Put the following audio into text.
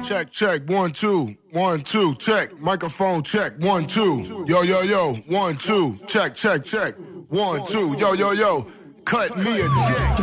Check, check, 1, 2, 1, 2, check. Microphone check, 1, 2. Yo, yo, yo, 1, 2. Check, check, check. 1, 2. Yo, yo, yo. Cut me a check.